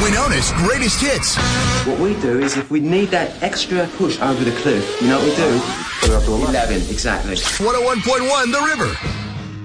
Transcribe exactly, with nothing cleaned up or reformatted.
formerly known as Greatest Hits. What we do is if we need that extra push over the cliff, you know what we do? Put it up to eleven. eleven, exactly. one oh one point one The River.